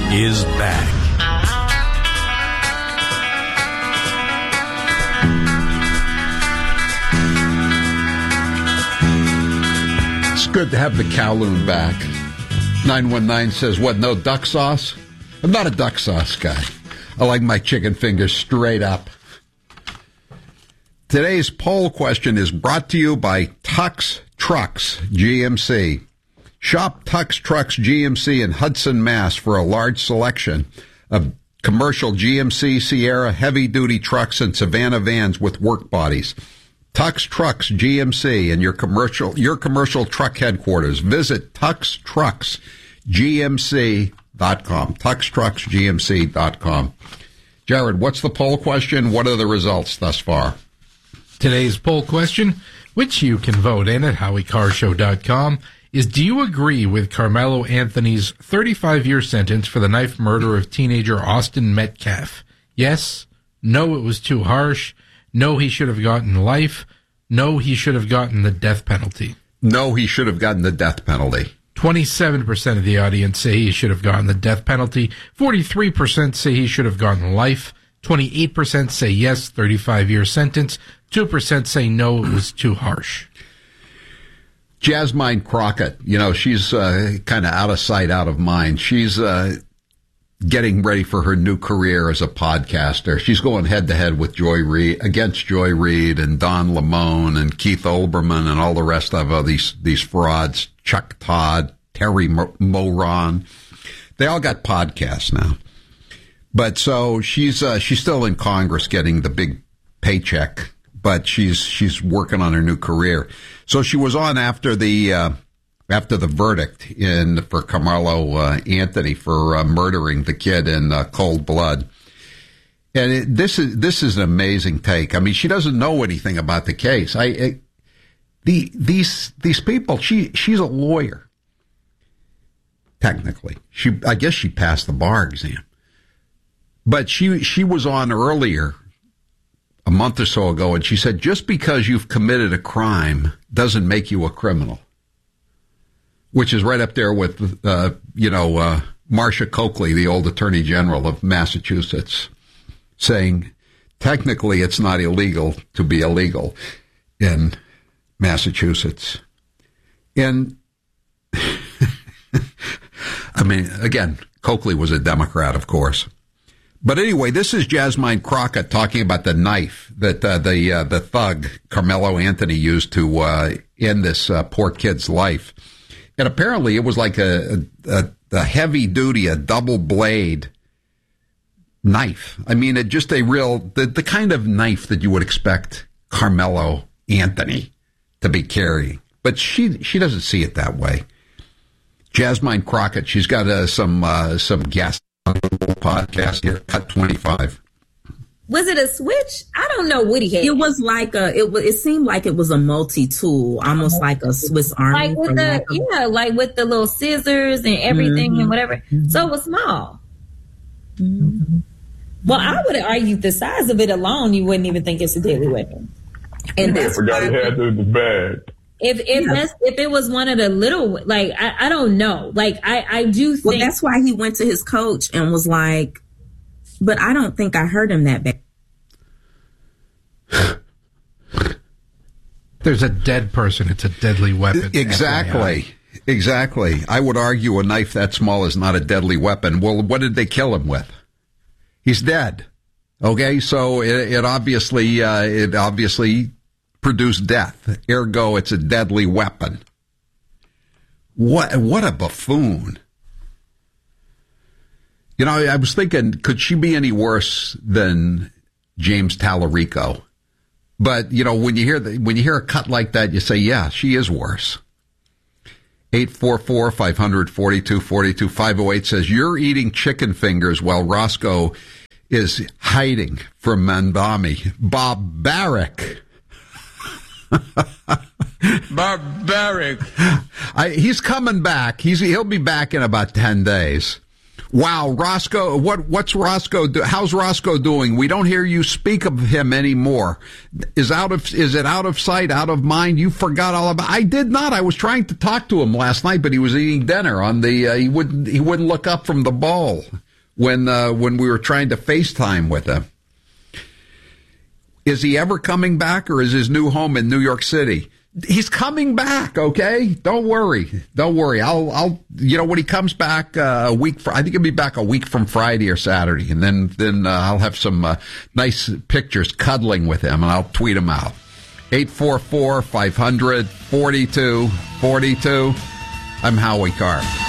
is back. It's good to have the Kowloon back. 919 says, what, no duck sauce? I'm not a duck sauce guy. I like my chicken fingers straight up. Today's poll question is brought to you by Tux Trucks GMC. Shop Tux Trucks GMC in Hudson, Mass. for a large selection of commercial GMC Sierra heavy-duty trucks and Savannah vans with work bodies. Tux Trucks GMC and your commercial truck headquarters. Visit TuxTrucksGMC.com. TuxTrucksGMC.com. Jared, what's the poll question? What are the results thus far? Today's poll question, which you can vote in at HowieCarShow.com, is do you agree with Carmelo Anthony's 35-year sentence for the knife murder of teenager Austin Metcalf? Yes. No, it was too harsh. No, he should have gotten life. No, he should have gotten the death penalty. No, he should have gotten the death penalty. 27% of the audience say he should have gotten the death penalty. 43% say he should have gotten life. 28% say yes, 35-year sentence. 2% say no, it was too harsh. Jasmine Crockett, she's kind of out of sight, out of mind. She's getting ready for her new career as a podcaster. She's going head-to-head with against Joy Reid and Don Lemon and Keith Olbermann and all the rest of these frauds, Chuck Todd, Terry Moron. They all got podcasts now. But so she's still in Congress getting the big paycheck, but she's working on her new career. So she was on after the verdict for Carmelo Anthony for murdering the kid in cold blood. And this is an amazing take. I mean, she doesn't know anything about the case. These people, she's a lawyer. Technically, I guess she passed the bar exam. But she was on earlier, a month or so ago, and she said, just because you've committed a crime doesn't make you a criminal. Which is right up there with, Marcia Coakley, the old Attorney General of Massachusetts, saying, technically it's not illegal to be illegal in Massachusetts. And, I mean, again, Coakley was a Democrat, of course. But anyway, this is Jasmine Crockett talking about the knife that the thug Carmelo Anthony used to end this poor kid's life. And apparently it was like a heavy-duty, a double blade knife. I mean, just the kind of knife that you would expect Carmelo Anthony to be carrying. But she doesn't see it that way. Jasmine Crockett, she's got some guests on the podcast here, Cut 25. Was it a switch? I don't know what he had. It was like it seemed like it was a multi-tool, almost like a Swiss Army. Like with with the little scissors and everything and whatever. So it was small. Mm-hmm. Well, I would have argued the size of it alone, you wouldn't even think it's a deadly weapon. And that's forgot he had the bag. If it was one of the little, I don't know. I do think. Well, that's why he went to his coach and was like, but I don't think I hurt him that bad. There's a dead person. It's a deadly weapon. Exactly. I would argue a knife that small is not a deadly weapon. Well, what did they kill him with? He's dead. Okay, so it obviously produced death. Ergo, it's a deadly weapon. What a buffoon. I was thinking, could she be any worse than James Tallarico? But, when you hear a cut like that, you say, yeah, she is worse. 844-500-4242. 508 says, you're eating chicken fingers while Roscoe is hiding from Mandami. Barbaric. Barbaric. He's coming back. He'll be back in about 10 days. Wow, Roscoe, what's Roscoe how's Roscoe doing? We don't hear you speak of him anymore. Is it out of sight, out of mind? You forgot all about. I did not. I was trying to talk to him last night, but he was eating dinner on the he wouldn't look up from the bowl when we were trying to FaceTime with him. Is he ever coming back, or is his new home in New York City? He's coming back, okay? Don't worry. I'll when he comes back I think he'll be back a week from Friday or Saturday, and then I'll have some nice pictures cuddling with him, and I'll tweet them out. 844-500-4242. I'm Howie Carr.